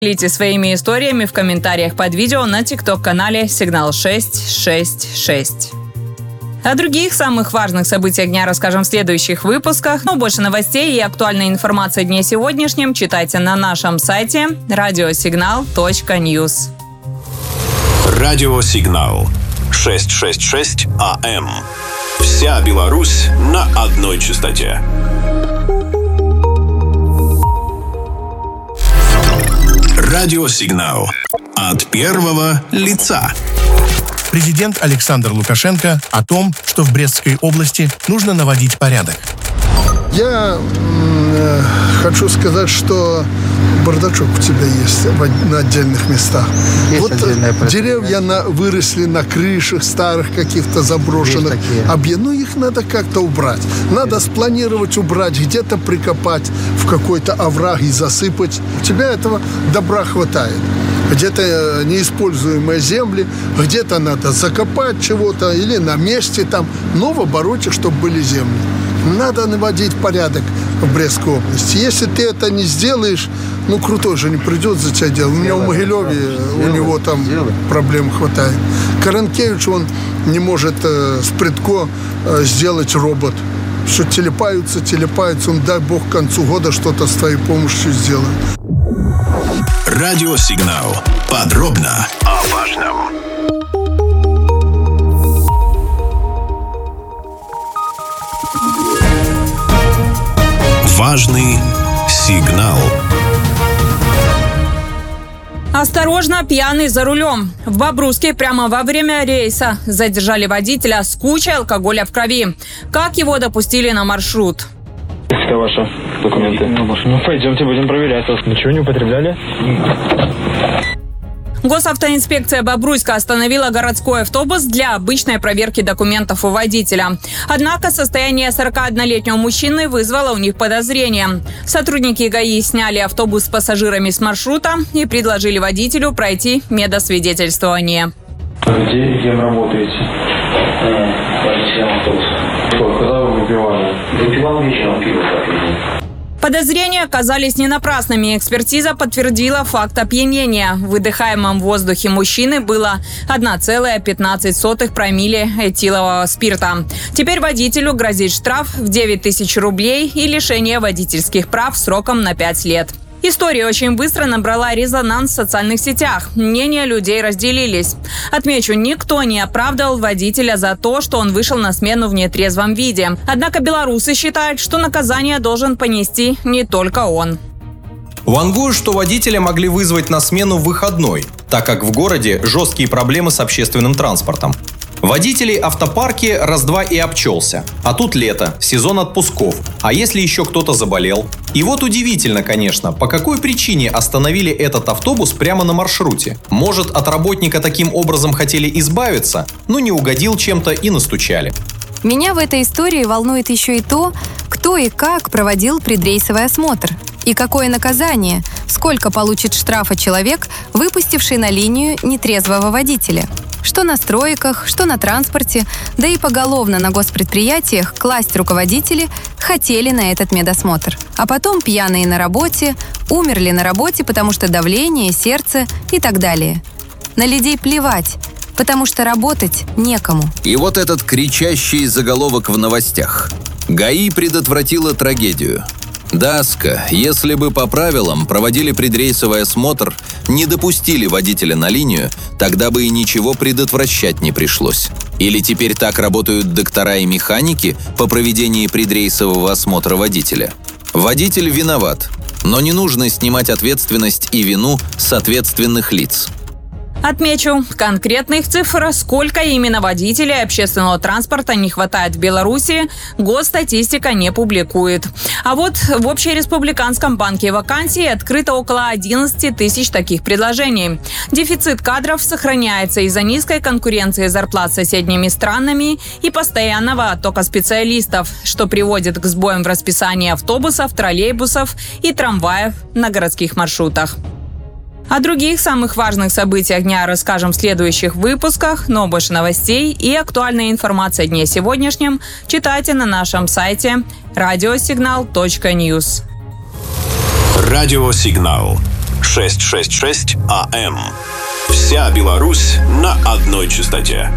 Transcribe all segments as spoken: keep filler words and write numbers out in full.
Делитесь своими историями в комментариях под видео на тикток-канале Сигнал шесть шесть шесть. О других самых важных событиях дня расскажем в следующих выпусках. Но больше новостей и актуальной информации о дне сегодняшнем читайте на нашем сайте радиосигнал точка ньюс. Радиосигнал шестьсот шестьдесят шесть АМ. Вся Беларусь на одной частоте. Радиосигнал от первого лица. Президент Александр Лукашенко о том, что в Брестской области нужно наводить порядок. Я э, хочу сказать, что бардачок у тебя есть на отдельных местах. Есть вот деревья на, выросли на крышах старых каких-то заброшенных объектов. Ну, их надо как-то убрать. Надо спланировать, убрать, где-то прикопать в какой-то овраг и засыпать. У тебя этого добра хватает. Где-то неиспользуемые земли, где-то надо закопать чего-то или на месте там, но в обороте, чтобы были земли. Надо наводить порядок в Брестской области. Если ты это не сделаешь, ну, крутой же не придет за тебя делать. У меня в Могилеве, у него там проблем хватает. Каранкевич, он не может э, с Прядко э, сделать робот. Все телепаются, телепаются. Он, дай бог, к концу года что-то с твоей помощью сделает. Радиосигнал. Подробно о важном. Важный сигнал. Осторожно, пьяный за рулем. В Бобруйске прямо во время рейса задержали водителя с кучей алкоголя в крови. Как его допустили на маршрут? Это ваши документы. Ну, пойдемте, будем проверять. Ничего не употребляли? Госавтоинспекция Бобруйска остановила городской автобус для обычной проверки документов у водителя. Однако состояние сорокаоднолетнего мужчины вызвало у них подозрения. Сотрудники ГАИ сняли автобус с пассажирами с маршрута и предложили водителю пройти медосвидетельствование. Где, кем работаете? Водителем автобуса. Когда вы выпивали? Выпивал вечером, пиво попили. Подозрения оказались не напрасными. Экспертиза подтвердила факт опьянения. В выдыхаемом воздухе мужчины было одна целая пятнадцать сотых промилле этилового спирта. Теперь водителю грозит штраф в девять тысяч рублей и лишение водительских прав сроком на пять лет. История очень быстро набрала резонанс в социальных сетях. Мнения людей разделились. Отмечу, никто не оправдывал водителя за то, что он вышел на смену в нетрезвом виде. Однако белорусы считают, что наказание должен понести не только он. Вангую, что водителя могли вызвать на смену в выходной, так как в городе жесткие проблемы с общественным транспортом. Водителей автопарки раз-два и обчелся. А тут лето, сезон отпусков. А если еще кто-то заболел? И вот удивительно, конечно, по какой причине остановили этот автобус прямо на маршруте? Может, от работника таким образом хотели избавиться, но не угодил чем-то и настучали. Меня в этой истории волнует еще и то, кто и как проводил предрейсовый осмотр. И какое наказание, сколько получит штрафа человек, выпустивший на линию нетрезвого водителя. Что на стройках, что на транспорте, да и поголовно на госпредприятиях класть руководители хотели на этот медосмотр. А потом пьяные на работе, умерли на работе, потому что давление, сердце и так далее. На людей плевать, потому что работать некому. И вот этот кричащий заголовок в новостях. ГАИ предотвратила трагедию. Даска, если бы по правилам проводили предрейсовый осмотр, не допустили водителя на линию, тогда бы и ничего предотвращать не пришлось. Или теперь так работают доктора и механики по проведении предрейсового осмотра водителя? Водитель виноват, но не нужно снимать ответственность и вину с ответственных лиц. Отмечу, конкретных цифр, сколько именно водителей общественного транспорта не хватает в Беларуси, госстатистика не публикует. А вот в общереспубликанском банке вакансий открыто около одиннадцати тысяч таких предложений. Дефицит кадров сохраняется из-за низкой конкуренции зарплат с соседними странами и постоянного оттока специалистов, что приводит к сбоям в расписании автобусов, троллейбусов и трамваев на городских маршрутах. О других самых важных событиях дня расскажем в следующих выпусках, но больше новостей и актуальной информации о дне сегодняшнем читайте на нашем сайте радиосигнал точка ньюс. Радиосигнал шестьсот шестьдесят шесть АМ. Вся Беларусь на одной частоте.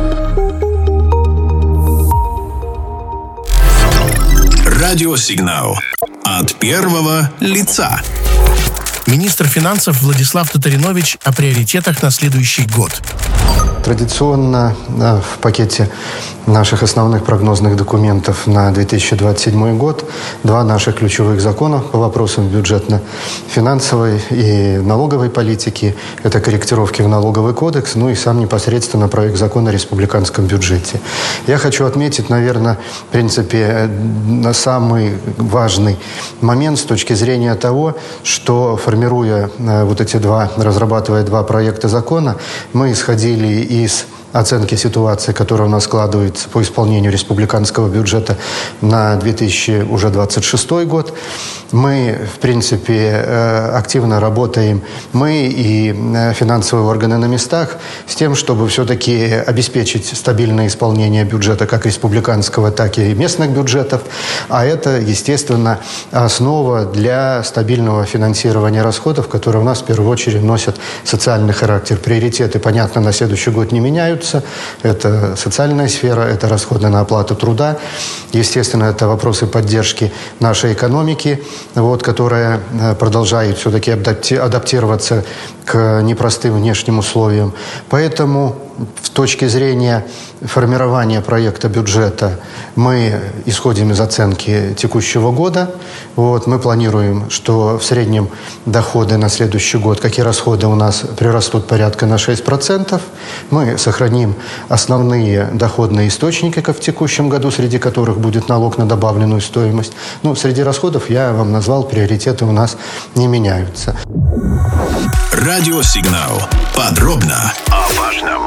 Радиосигнал от первого лица. Министр финансов Владислав Татаринович о приоритетах на следующий год. Традиционно в пакете наших основных прогнозных документов на две тысячи двадцать седьмой год два наших ключевых закона по вопросам бюджетно-финансовой и налоговой политики. Это корректировки в налоговый кодекс, ну и сам непосредственно проект закона о республиканском бюджете. Я хочу отметить, наверное, в принципе, самый важный момент с точки зрения того, что, формируя вот эти два, разрабатывая два проекта закона, мы исходили из оценки ситуации, которая у нас складывается по исполнению республиканского бюджета на две тысячи двадцать шестой год. Мы, в принципе, активно работаем, мы и финансовые органы на местах, с тем, чтобы все-таки обеспечить стабильное исполнение бюджета как республиканского, так и местных бюджетов. А это, естественно, основа для стабильного финансирования расходов, которые у нас в первую очередь носят социальный характер. Приоритеты, понятно, на следующий год не меняются. Это социальная сфера, это расходы на оплату труда. Естественно, это вопросы поддержки нашей экономики, вот, которая продолжает все-таки адаптироваться к непростым внешним условиям. Поэтому с точки зрения формирования проекта бюджета мы исходим из оценки текущего года. Вот, мы планируем, что в среднем доходы на следующий год, как и расходы, у нас прирастут порядка на шесть процентов. Мы сохраним основные доходные источники, как в текущем году, среди которых будет налог на добавленную стоимость. Ну, среди расходов я вам назвал, приоритеты у нас не меняются. Радиосигнал. Подробно о важном.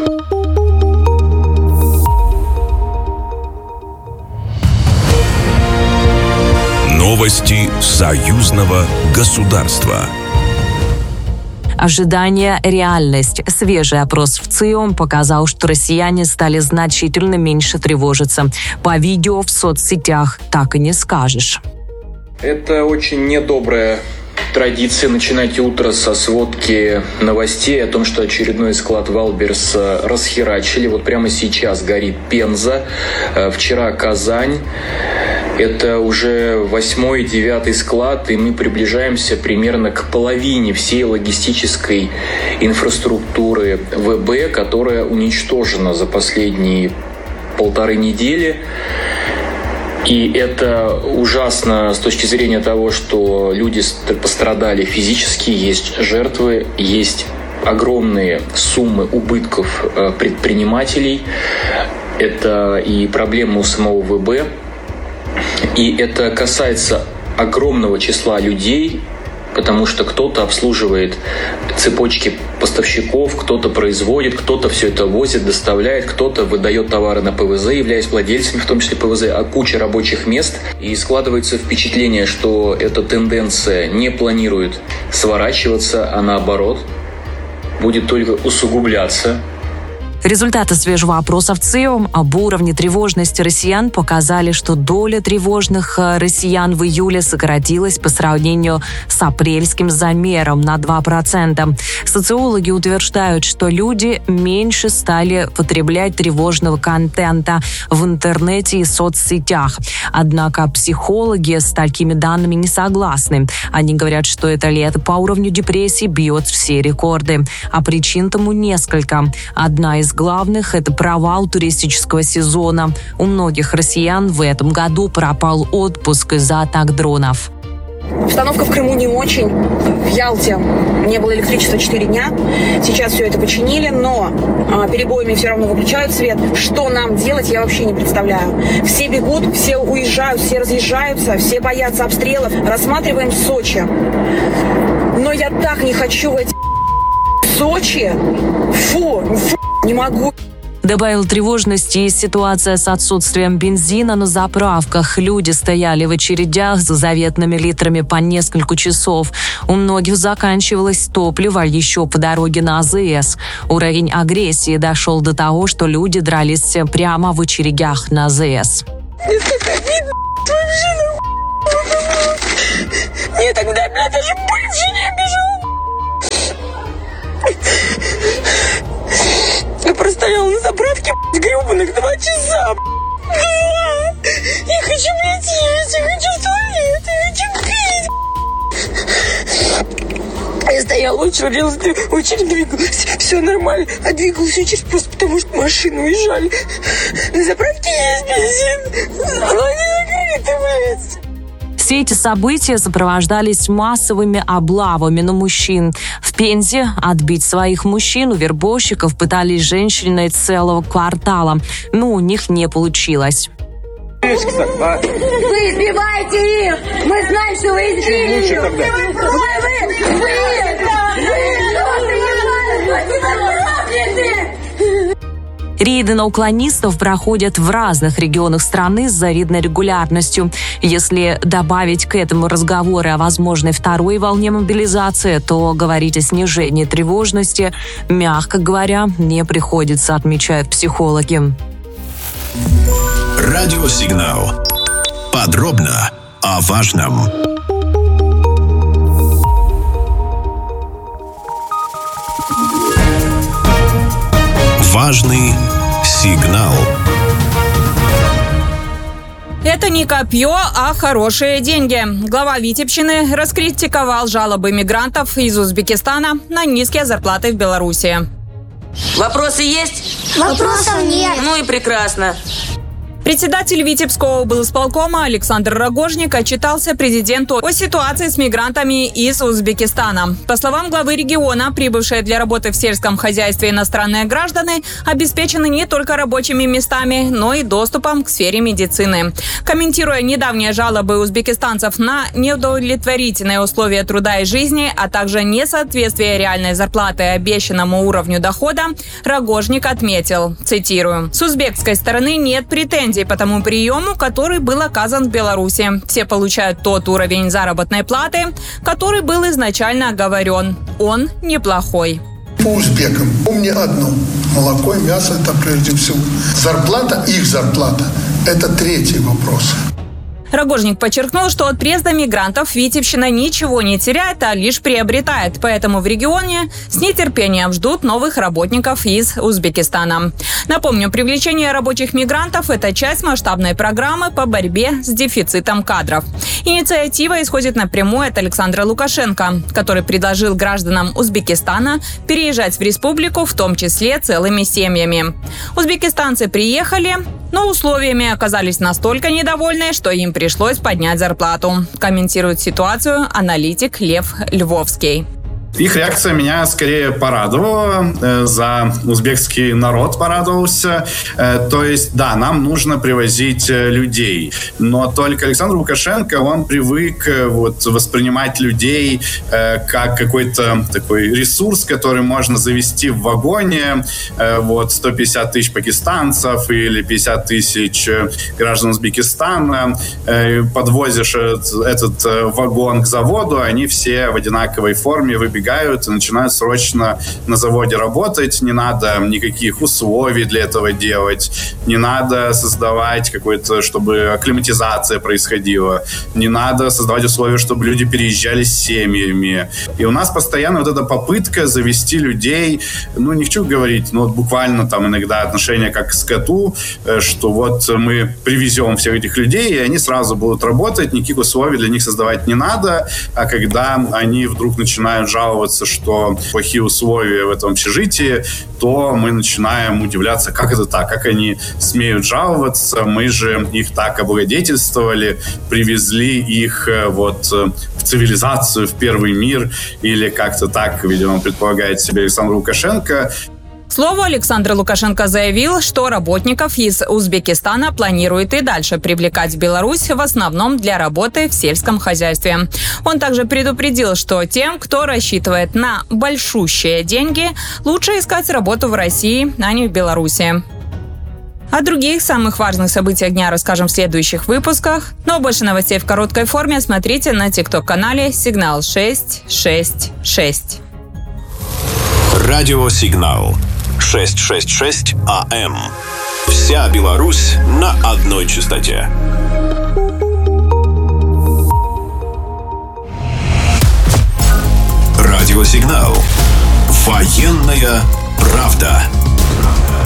Новости союзного государства. Ожидание – реальность. Свежий опрос в ЦИОМ показал, что россияне стали значительно меньше тревожиться. По видео в соцсетях так и не скажешь. Это очень недобрая традиция начинать утро со сводки новостей о том, что очередной склад Валберс расхерачили. Вот прямо сейчас горит Пенза, вчера Казань. Это уже восьмой, девятый склад, и мы приближаемся примерно к половине всей логистической инфраструктуры ВБ, которая уничтожена за последние полторы недели. И это ужасно с точки зрения того, что люди пострадали физически, есть жертвы, есть огромные суммы убытков предпринимателей. Это и проблема у самого ВБ. И это касается огромного числа людей, потому что кто-то обслуживает цепочки поставщиков, кто-то производит, кто-то все это возит, доставляет, кто-то выдает товары на ПВЗ, являясь владельцами, в том числе ПВЗ, а куча рабочих мест. И складывается впечатление, что эта тенденция не планирует сворачиваться, а наоборот будет только усугубляться. Результаты свежего опроса в ЦИОМ об уровне тревожности россиян показали, что доля тревожных россиян в июле сократилась по сравнению с апрельским замером на два процента. Социологи утверждают, что люди меньше стали потреблять тревожного контента в интернете и соцсетях. Однако психологи с такими данными не согласны. Они говорят, что это лето по уровню депрессии бьет все рекорды. А причин тому несколько. Одна из главных – это провал туристического сезона. У многих россиян в этом году пропал отпуск из-за атак дронов. Обстановка в Крыму не очень. В Ялте не было электричества четыре дня. Сейчас все это починили, но а, перебоями все равно выключают свет. Что нам делать, я вообще не представляю. Все бегут, все уезжают, все разъезжаются, все боятся обстрелов. Рассматриваем Сочи. Но я так не хочу в эти Сочи. Фу, фу, не могу. Добавил тревожности и ситуация с отсутствием бензина на заправках. Люди стояли в очередях за заветными литрами по несколько часов. У многих заканчивалось топливо еще по дороге на АЗС. Уровень агрессии дошел до того, что люди дрались прямо в очередях на АЗС. Мне так обидно, вообще нахуй. Мне тогда, блядь, даже больше не обижал. простоял на заправке, гребаных два часа. Я хочу, блядь, есть, я хочу в туалет, я хочу пить. Я стояла, очередь, очередь двигалась, все нормально, а двигалась очередь просто потому, что машины уезжали. На заправке есть бензин, она не закрыта, блядь. Все эти события сопровождались массовыми облавами на мужчин. В Пензе отбить своих мужчин у вербовщиков пытались женщины целого квартала, но у них не получилось. Вы избиваете их! Мы знаем, что вы избили их! Вы, вы, вы, вы, вы, Рейды на уклонистов проходят в разных регионах страны с завидной регулярностью. Если добавить к этому разговоры о возможной второй волне мобилизации, то говорить о снижении тревожности, мягко говоря, не приходится, отмечают психологи. Радиосигнал. Подробно о важном. Важный сигнал. Это не копье, а хорошие деньги. Глава Витебщины раскритиковал жалобы мигрантов из Узбекистана на низкие зарплаты в Беларуси. Вопросы есть? Вопросов нет. Ну и прекрасно. Председатель Витебского облсполкома Александр Рогожник отчитался президенту о ситуации с мигрантами из Узбекистана. По словам главы региона, прибывшие для работы в сельском хозяйстве иностранные граждане обеспечены не только рабочими местами, но и доступом к сфере медицины. Комментируя недавние жалобы узбекистанцев на неудовлетворительные условия труда и жизни, а также несоответствие реальной зарплаты обещанному уровню дохода, Рогожник отметил, цитирую, «С узбекской стороны нет претензий по тому приему, который был оказан в Беларуси. Все получают тот уровень заработной платы, который был изначально оговорен. Он неплохой». По узбекам помни одно. Молоко и мясо – это прежде всего. Зарплата, их зарплата – это третий вопрос. Рогожник подчеркнул, что от приезда мигрантов Витебщина ничего не теряет, а лишь приобретает. Поэтому в регионе с нетерпением ждут новых работников из Узбекистана. Напомню, привлечение рабочих мигрантов – это часть масштабной программы по борьбе с дефицитом кадров. Инициатива исходит напрямую от Александра Лукашенко, который предложил гражданам Узбекистана переезжать в республику, в том числе целыми семьями. Узбекистанцы приехали, но условиями оказались настолько недовольны, что им пришлось поднять зарплату. Комментирует ситуацию аналитик Лев Львовский. Их реакция меня скорее порадовала, за узбекский народ порадовался. То есть, да, нам нужно привозить людей, но только Александр Лукашенко, он привык вот, воспринимать людей как какой-то такой ресурс, который можно завести в вагоне. Вот сто пятьдесят тысяч пакистанцев или пятьдесят тысяч граждан Узбекистана. Подвозишь этот вагон к заводу, они все в одинаковой форме выбегают и начинают срочно на заводе работать. Не надо никаких условий для этого делать. Не надо создавать какой-то, чтобы акклиматизация происходила. Не надо создавать условия, чтобы люди переезжали с семьями. И у нас постоянно вот эта попытка завести людей, ну, не хочу говорить, но вот буквально там иногда отношение как к скоту, что вот мы привезем всех этих людей, и они сразу будут работать, никаких условий для них создавать не надо. А когда они вдруг начинают жаловаться, что плохие условия в этом общежитии, то мы начинаем удивляться, как это так, как они смеют жаловаться, мы же их так облагодетельствовали, привезли их вот в цивилизацию, в первый мир, или как-то так, видимо, предполагает себе Александр Лукашенко. К слову, Александр Лукашенко заявил, что работников из Узбекистана планирует и дальше привлекать в Беларусь в основном для работы в сельском хозяйстве. Он также предупредил, что тем, кто рассчитывает на большущие деньги, лучше искать работу в России, а не в Беларуси. О других самых важных событиях дня расскажем в следующих выпусках. Но больше новостей в короткой форме смотрите на тикток-канале «Сигнал шесть шесть шесть». Радиосигнал шестьсот шестьдесят шесть АМ. Вся Беларусь на одной частоте. Радиосигнал. Военная правда.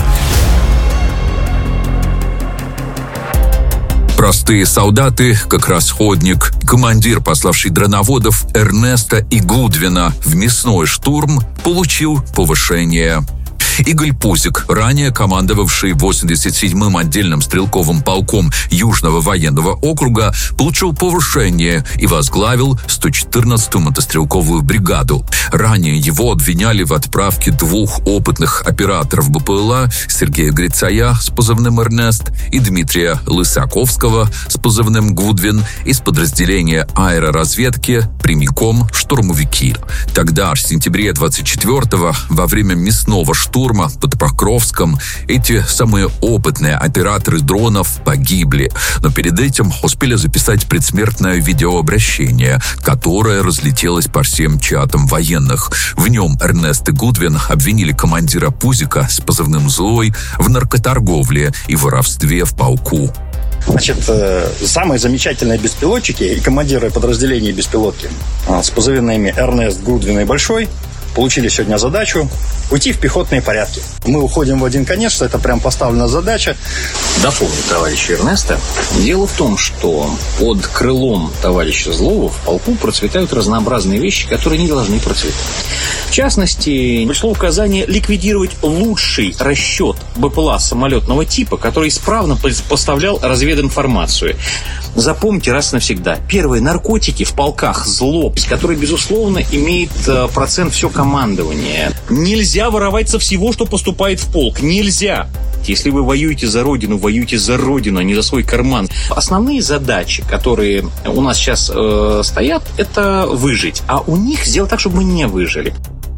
Простые солдаты, как расходник, командир, пославший дроноводов Эрнеста и Гудвина в мясной штурм, получил повышение. Игорь Пузик, ранее командовавший восемьдесят седьмым отдельным стрелковым полком Южного военного округа, получил повышение и возглавил сто четырнадцатую мотострелковую бригаду. Ранее его обвиняли в отправке двух опытных операторов БПЛА Сергея Грицая с позывным «Эрнест» и Дмитрия Лысаковского с позывным «Гудвин» из подразделения аэроразведки прямиком штурмовики. Тогда, в сентябре двадцать четвёртого, во время мясного штурма под Покровском, эти самые опытные операторы дронов погибли, но перед этим успели записать предсмертное видеообращение, которое разлетелось по всем чатам военных. В нем Эрнест и Гудвин обвинили командира Пузика с позывным «Злой» в наркоторговле и воровстве в полку. Значит, самые замечательные беспилотчики и командиры подразделений беспилотки с позывными «Эрнест», «Гудвин» и «Большой» получили сегодня задачу уйти в пехотные порядки. Мы уходим в один конец, что это прям поставлена задача. Дополню товарища Эрнеста. Дело в том, что под крылом товарища Злого в полку процветают разнообразные вещи, которые не должны процветать. В частности, пришло указание ликвидировать лучший расчет БПЛА самолетного типа, который исправно поставлял развединформацию. Запомните раз и навсегда. Первые наркотики в полках зло, который, безусловно, имеет процент все командования. Нельзя воровать со всего, что поступает в полк. Нельзя. Если вы воюете за родину, воюйте за родину, а не за свой карман. Основные задачи, которые у нас сейчас э, стоят, это выжить. А у них сделать так, чтобы мы не выжили.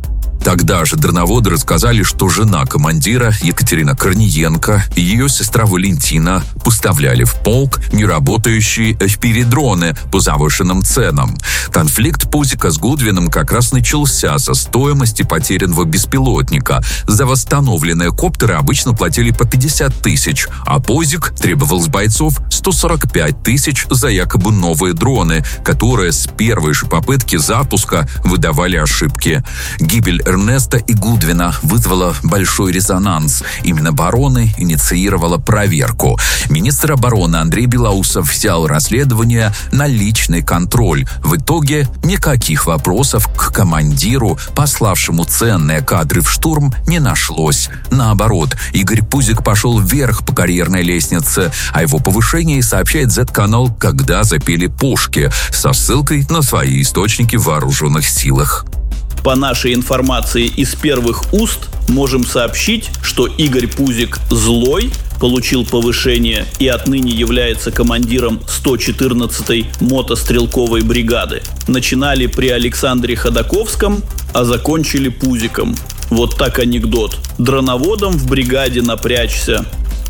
Тогда же дроноводы рассказали, что жена командира Екатерина Корниенко и ее сестра Валентина поставляли в полк неработающие эф пи ви-дроны по завышенным ценам. Конфликт Пузика с Гудвином как раз начался со стоимости потерянного беспилотника. За восстановленные коптеры обычно платили по пятьдесят тысяч, а Пузик требовал с бойцов сто сорок пять тысяч за якобы новые дроны, которые с первой же попытки запуска выдавали ошибки. Гибель Эрнеста и Гудвина вызвала большой резонанс. Именно обороны инициировала проверку. Министр обороны Андрей Белоусов взял расследование на личный контроль. В итоге никаких вопросов к командиру, пославшему ценные кадры в штурм, не нашлось. Наоборот, Игорь Пузик пошел вверх по карьерной лестнице. О его повышении сообщает зет-канал «Когда запели пушки» со ссылкой на свои источники в вооруженных силах. По нашей информации из первых уст можем сообщить, что Игорь Пузик Злой получил повышение и отныне является командиром сто четырнадцатой мотострелковой бригады. Начинали при Александре Ходаковском, а закончили Пузиком. Вот так анекдот. Дроноводом в бригаде напрячься.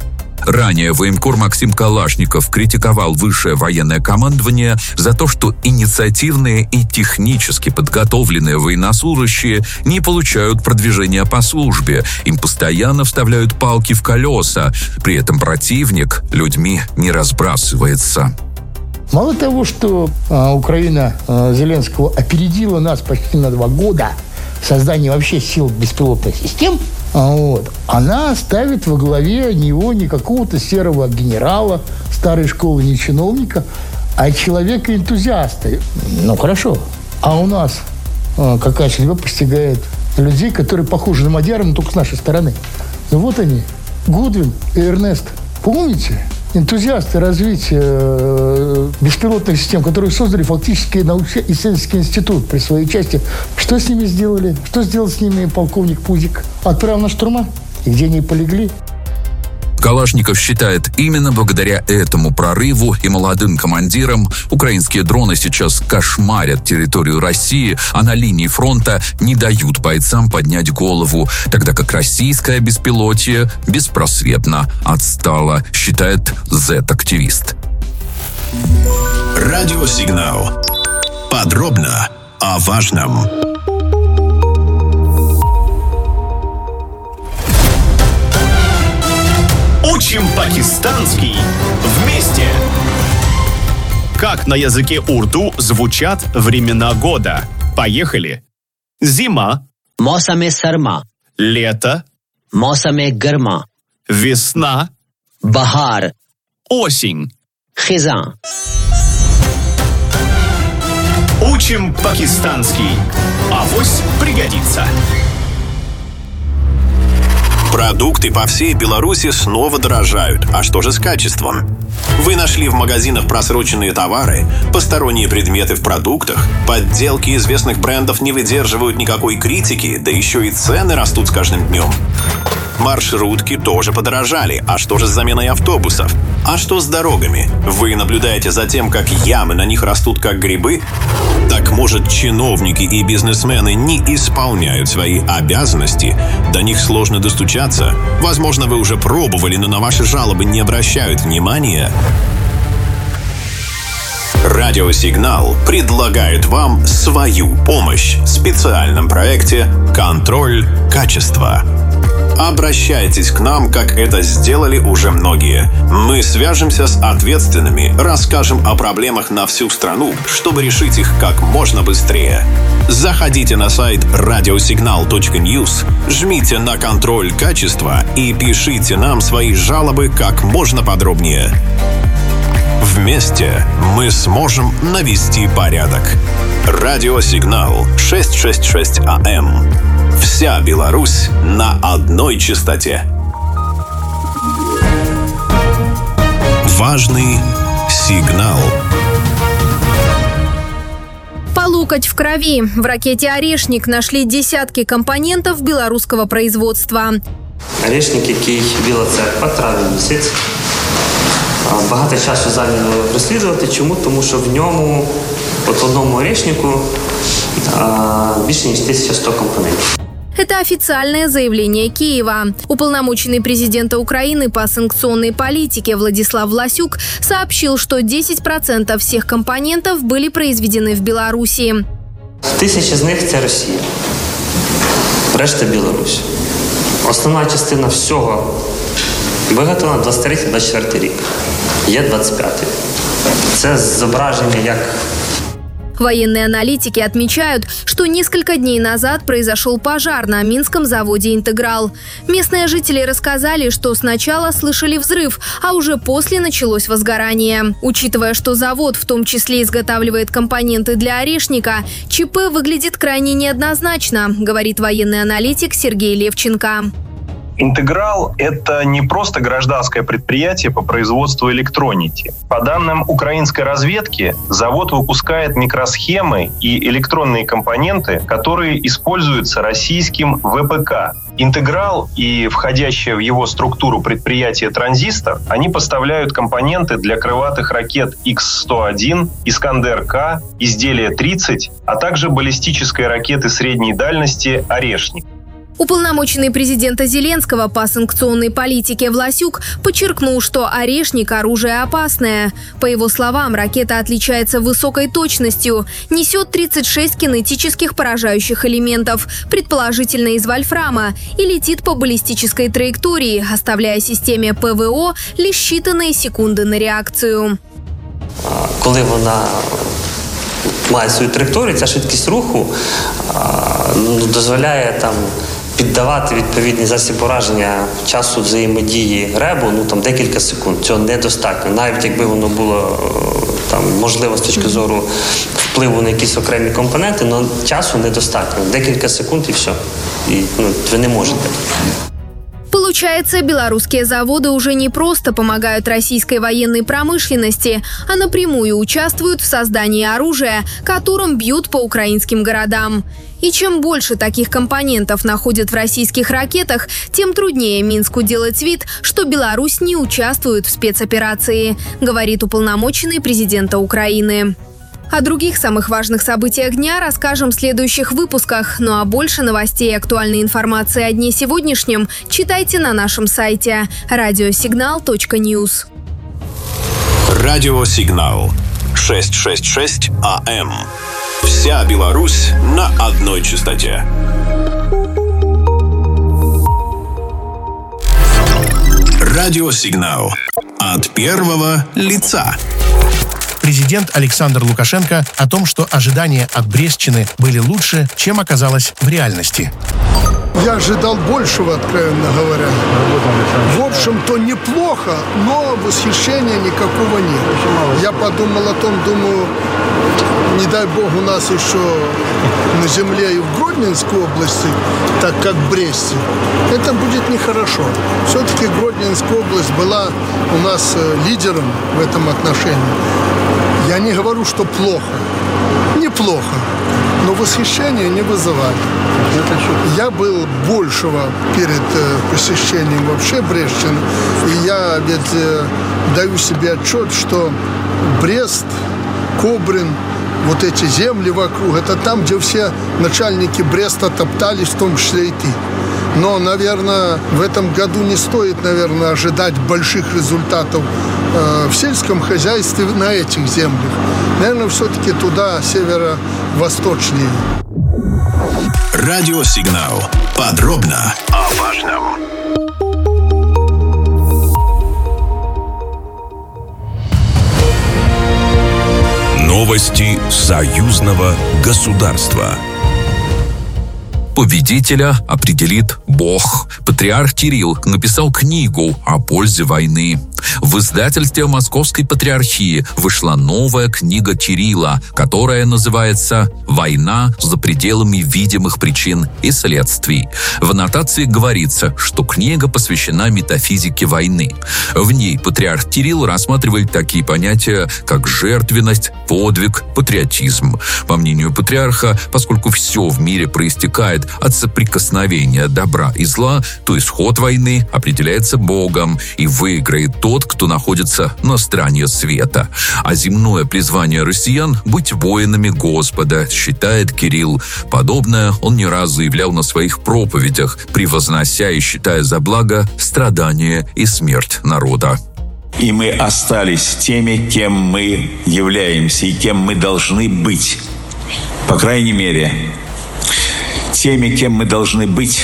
Ранее военкор Максим Калашников критиковал высшее военное командование за то, что инициативные и технически подготовленные военнослужащие не получают продвижения по службе. Им постоянно вставляют палки в колеса. При этом противник людьми не разбрасывается. Мало того, что а, Украина а, Зеленского опередила нас почти на два года в создании вообще сил беспилотных систем, а, вот, она ставит во главе него не какого-то серого генерала старой школы, не чиновника, а человека-энтузиаста. Ну, хорошо. А у нас а, какая судьба постигает людей, которые похожи на Мадьяра, но только с нашей стороны. Ну, вот они, Гудвин и Эрнест. Помните? Энтузиасты развития э, беспилотных систем, которые создали фактически научно-исследовательский институт при своей части. Что с ними сделали? Что сделал с ними полковник Пузик? Отправил на штурма? И где они полегли? Калашников считает, именно благодаря этому прорыву и молодым командирам украинские дроны сейчас кошмарят территорию России, а на линии фронта не дают бойцам поднять голову, тогда как российское беспилотие беспросветно отстало, считает зет-активист. Радиосигнал. Подробно о важном. Учим пакистанский вместе! Как на языке урду звучат времена года? Поехали! Зима. Мосаме сарма. Лето. Мосаме гарма. Весна. Бахар. Осень. Хиза. Учим пакистанский. Авось пригодится. Продукты по всей Беларуси снова дорожают. А что же с качеством? Вы нашли в магазинах просроченные товары, посторонние предметы в продуктах, подделки известных брендов не выдерживают никакой критики, да еще и цены растут с каждым днем. Маршрутки тоже подорожали. А что же с заменой автобусов? А что с дорогами? Вы наблюдаете за тем, как ямы на них растут как грибы? Так может, чиновники и бизнесмены не исполняют свои обязанности? До них сложно достучаться? Возможно, вы уже пробовали, но на ваши жалобы не обращают внимания? Радиосигнал предлагает вам свою помощь в специальном проекте «Контроль качества». Обращайтесь к нам, как это сделали уже многие. Мы свяжемся с ответственными, расскажем о проблемах на всю страну, чтобы решить их как можно быстрее. Заходите на сайт радиосигнал точка ньюс, жмите на «Контроль качества» и пишите нам свои жалобы как можно подробнее. Вместе мы сможем навести порядок. Радиосигнал шестьсот шестьдесят шесть АМ. Вся Беларусь на одной частоте. Важный сигнал. По локоть в крови. В ракете «Орешник» нашли десятки компонентов белорусского производства. Орешник, який Біла Церква, травень місяць. Багато часу зайняло розслідувати. Чому? Тому що в ньому, от в одному орешнику, більше ніж тисяча сто компонентів. Это официальное заявление Киева. Уполномоченный президента Украины по санкционной политике Владислав Власюк сообщил, что десять процентов всех компонентов были произведены в Беларуси. Тисячі з них – це Росія. Решта – Білорусь. Основна частина всього виготовлена двадцять третій - двадцять четвертий рік. Є двадцять п'ятий. Це зображення як... Военные аналитики отмечают, что несколько дней назад произошел пожар на минском заводе «Интеграл». Местные жители рассказали, что сначала слышали взрыв, а уже после началось возгорание. Учитывая, что завод в том числе изготавливает компоненты для орешника, ЧП выглядит крайне неоднозначно, говорит военный аналитик Сергей Левченко. «Интеграл» — это не просто гражданское предприятие по производству электроники. По данным украинской разведки, завод выпускает микросхемы и электронные компоненты, которые используются российским ВПК. «Интеграл» и входящее в его структуру предприятие «Транзистор», они поставляют компоненты для крылатых ракет икс сто один, «Искандер-К», изделия тридцать, а также баллистической ракеты средней дальности «Орешник». Уполномоченный президента Зеленского по санкционной политике Власюк подчеркнул, что «Орешник» – оружие опасное. По его словам, ракета отличается высокой точностью, несет тридцать шесть кинетических поражающих элементов, предположительно из вольфрама, и летит по баллистической траектории, оставляя системе ПВО лишь считанные секунды на реакцию. Коли вона має свою траєкторію, ця швидкість руху дозволяє там піддавати відповідний засіб пораження часу взаємодії ребу, ну там декілька секунд. Цього недостатньо. Навіть якби воно було там можливо з точки зору впливу на якісь окремі компоненти, але часу недостатньо. Декілька секунд і все. І ну, ви не можете. Получается, белорусские заводы уже не просто помогают российской военной промышленности, а напрямую участвуют в создании оружия, которым бьют по украинским городам. И чем больше таких компонентов находят в российских ракетах, тем труднее Минску делать вид, что Беларусь не участвует в спецоперации, говорит уполномоченный президента Украины. О других самых важных событиях дня расскажем в следующих выпусках. Ну а больше новостей и актуальной информации о дне сегодняшнем читайте на нашем сайте радиосигнал точка ньюс. Радиосигнал шестьсот шестьдесят шесть АМ. Вся Беларусь на одной частоте. Радиосигнал от первого лица. Президент Александр Лукашенко о том, что ожидания от Брестщины были лучше, чем оказалось в реальности. Я ожидал большего, откровенно говоря. В общем-то, неплохо, но восхищения никакого нет. Я подумал о том, думаю, не дай бог у нас еще на земле и в Гродненской области, так как в Бресте, это будет нехорошо. Все-таки Гродненская область была у нас лидером в этом отношении. Я не говорю, что плохо. Неплохо. Но восхищения не вызывает. Я был большего перед посещением вообще Брестщины. И я ведь даю себе отчет, что Брест, Кобрин, вот эти земли вокруг, это там, где все начальники Бреста топтались, в том числе и ты. Но, наверное, в этом году не стоит, наверное, ожидать больших результатов э, в сельском хозяйстве на этих землях. Наверное, все-таки туда, северо-восточнее. Радиосигнал. Подробно о важном. Новости союзного государства. Победителя определит Бог. Патриарх Кирилл написал книгу о пользе войны. В издательстве Московской Патриархии вышла новая книга Кирилла, которая называется «Война за пределами видимых причин и следствий». В аннотации говорится, что книга посвящена метафизике войны. В ней патриарх Кирилл рассматривает такие понятия, как жертвенность, подвиг, патриотизм. По мнению патриарха, поскольку все в мире проистекает от соприкосновения добра и зла, то исход войны определяется Богом, и выиграет тот, кто находится на стороне света. А земное призвание россиян – быть воинами Господа, считает Кирилл. Подобное он не раз заявлял на своих проповедях, превознося и считая за благо страдания и смерть народа. И мы остались теми, кем мы являемся и кем мы должны быть. По крайней мере, теми, кем мы должны быть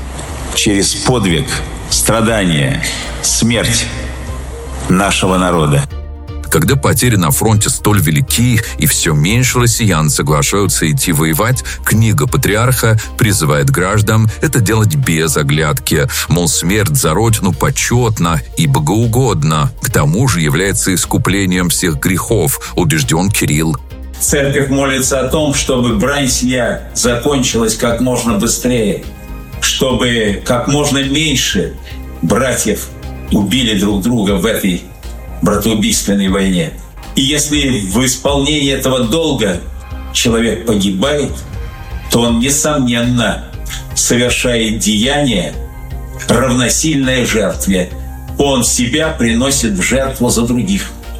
через подвиг, страдания, смерть нашего народа. Когда потери на фронте столь велики и все меньше россиян соглашаются идти воевать, книга патриарха призывает граждан это делать без оглядки. Мол, смерть за родину почетна и богоугодна. К тому же является искуплением всех грехов, убежден Кирилл. Церковь молится о том, чтобы брань сия закончилась как можно быстрее, чтобы как можно меньше братьев убили друг друга в этой братоубийственной войне. И если в исполнении этого долга человек погибает, то он, несомненно, совершает деяние, равносильное жертве. Он себя приносит в жертву за других.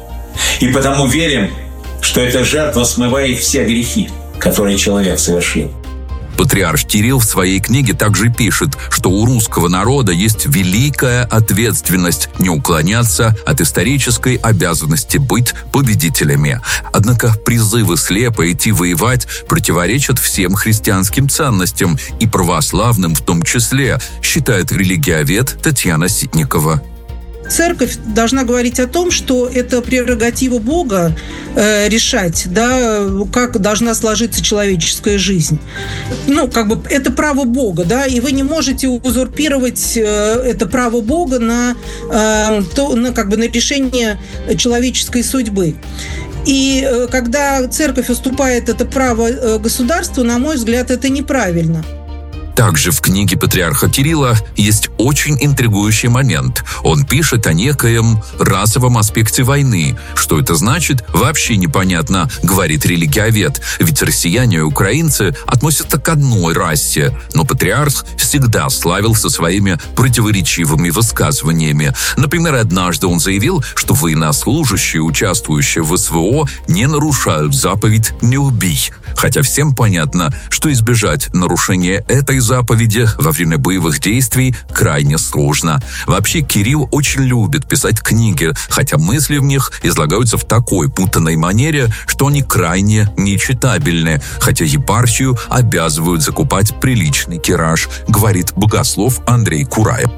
И потому верим, что эта жертва смывает все грехи, которые человек совершил. Патриарх Кирилл в своей книге также пишет, что у русского народа есть великая ответственность не уклоняться от исторической обязанности быть победителями. Однако призывы слепо идти воевать противоречат всем христианским ценностям и православным в том числе, считает религиовед Татьяна Ситникова. Церковь должна говорить о том, что это прерогатива Бога э, решать, да, как должна сложиться человеческая жизнь. Ну, как бы это право Бога, да, и вы не можете узурпировать э, это право Бога на, э, то, на, как бы, на решение человеческой судьбы. И э, когда церковь уступает это право э, государству, на мой взгляд, это неправильно. Также в книге патриарха Кирилла есть очень интригующий момент. Он пишет о некоем расовом аспекте войны. Что это значит, вообще непонятно, говорит религиовед. Ведь россияне и украинцы относятся к одной расе. Но патриарх всегда славился своими противоречивыми высказываниями. Например, однажды он заявил, что военнослужащие, участвующие в СВО, не нарушают заповедь «не убий». Хотя всем понятно, что избежать нарушения этой заповеди во время боевых действий крайне сложно. Вообще, Кирилл очень любит писать книги, хотя мысли в них излагаются в такой путанной манере, что они крайне нечитабельны, хотя епархию обязывают закупать приличный тираж, говорит богослов Андрей Кураев.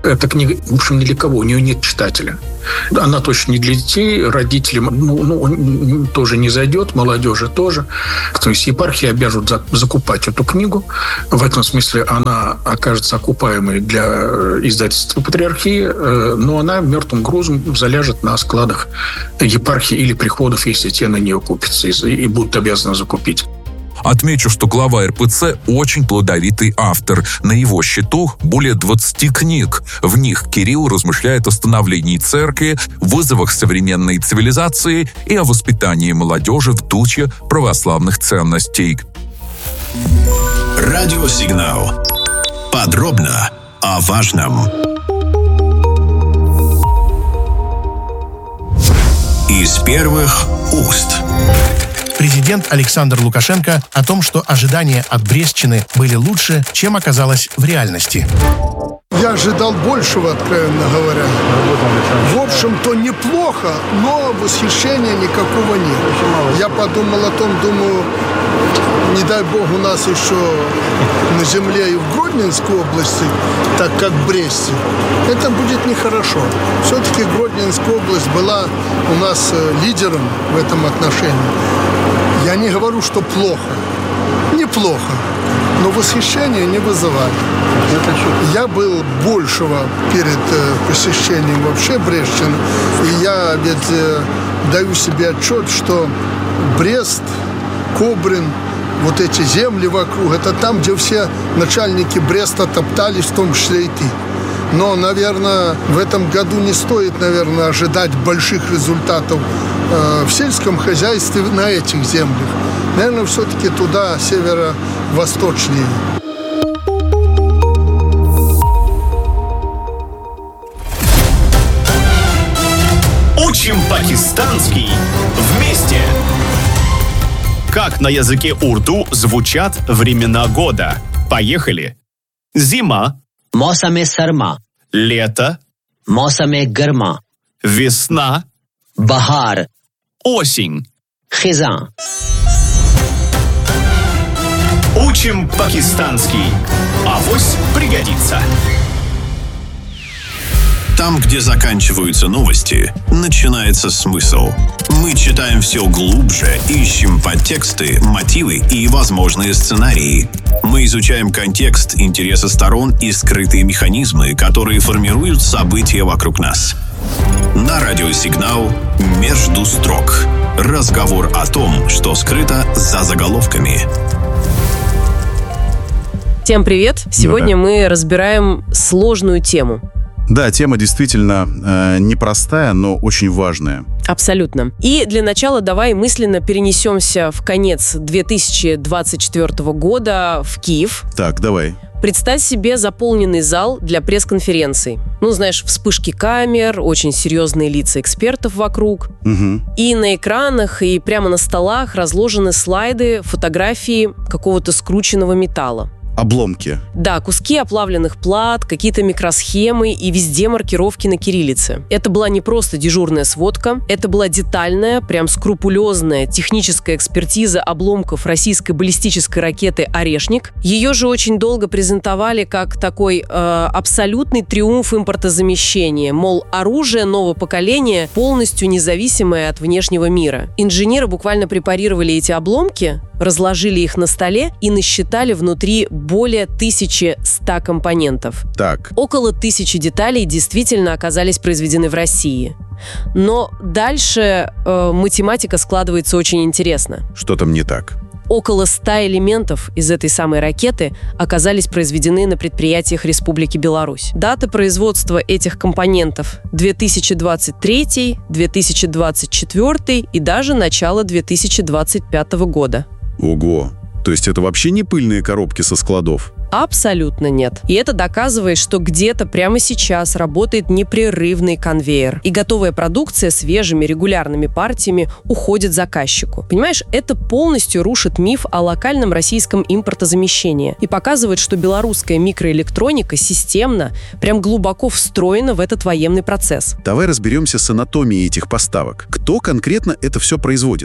Эта книга, в общем, ни для кого, у нее нет читателя. Она точно не для детей, родителям ну, ну, тоже не зайдет, молодежи тоже. То есть епархии обяжут закупать эту книгу. В этом смысле она окажется окупаемой для издательства Патриархии, но она мертвым грузом заляжет на складах епархии или приходов, если те на нее купятся и будут обязаны закупить. Отмечу, что глава эр пэ цэ очень плодовитый автор. На его счету более двадцати книг. В них Кирилл размышляет о становлении церкви, вызовах современной цивилизации и о воспитании молодежи в духе православных ценностей. Радиосигнал. Подробно о важном. Из первых уст. Президент Александр Лукашенко о том, что ожидания от Брестщины были лучше, чем оказалось в реальности. Я ожидал большего, откровенно говоря. В общем-то, неплохо, но восхищения никакого нет. Я подумал о том, думаю, не дай бог у нас еще на земле и в Гродненской области, так как в Бресте, это будет нехорошо. Все-таки Гродненская область была у нас лидером в этом отношении. Я не говорю, что плохо. Неплохо. Но восхищения не вызывает. Я был большего перед посещением вообще Брестщины. И я ведь даю себе отчет, что Брест, Кобрин, вот эти земли вокруг, это там, где все начальники Бреста топтались, в том числе и ты. Но, наверное, в этом году не стоит, наверное, ожидать больших результатов э, в сельском хозяйстве на этих землях. Наверное, все-таки туда, северо-восточнее. Учим пакистанский вместе! Как на языке урду звучат времена года? Поехали! Зима. Мосаме сарма. Лето. Мосаме гарма. Весна. Бахар. Осень. Хизан. Учим пакистанский. Авось пригодится. Там, где заканчиваются новости, начинается смысл. Мы читаем все глубже, ищем подтексты, мотивы и возможные сценарии. Мы изучаем контекст, интересы сторон и скрытые механизмы, которые формируют события вокруг нас. На радиосигнал «Между строк». Разговор о том, что скрыто за заголовками. Всем привет! Сегодня ну, да. мы разбираем сложную тему. Да, тема действительно э, непростая, но очень важная. Абсолютно. И для начала давай мысленно перенесемся в конец две тысячи двадцать четвёртого года в Киев. Так, давай. Представь себе заполненный зал для пресс-конференций. Ну, знаешь, вспышки камер, очень серьезные лица экспертов вокруг. Угу. И на экранах, и прямо на столах разложены слайды, фотографии какого-то скрученного металла. Обломки. Да, куски оплавленных плат, какие-то микросхемы и везде маркировки на кириллице. Это была не просто дежурная сводка, это была детальная, прям скрупулезная техническая экспертиза обломков российской баллистической ракеты «Орешник». Ее же очень долго презентовали как такой э, абсолютный триумф импортозамещения, мол, оружие нового поколения, полностью независимое от внешнего мира. Инженеры буквально препарировали эти обломки, разложили их на столе и насчитали внутри более тысячи ста компонентов. Так. Около тысячи деталей действительно оказались произведены в России. Но дальше э, математика складывается очень интересно. Что там не так? Около ста элементов из этой самой ракеты оказались произведены на предприятиях Республики Беларусь. Дата производства этих компонентов – две тысячи двадцать третий, две тысячи двадцать четвёртый и даже начало две тысячи двадцать пятого года. Ого! То есть это вообще не пыльные коробки со складов? Абсолютно нет. И это доказывает, что где-то прямо сейчас работает непрерывный конвейер. И готовая продукция свежими регулярными партиями уходит заказчику. Понимаешь, это полностью рушит миф о локальном российском импортозамещении. И показывает, что белорусская микроэлектроника системно, прям глубоко встроена в этот военный процесс. Давай разберемся с анатомией этих поставок. Кто конкретно это все производит?